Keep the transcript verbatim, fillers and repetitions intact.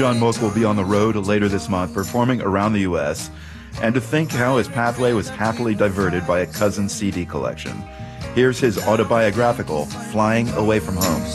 John Mook will be on the road later this month, performing around the U S, and to think how his pathway was happily diverted by a cousin's C D collection. Here's his autobiographical, Flying Away from Home.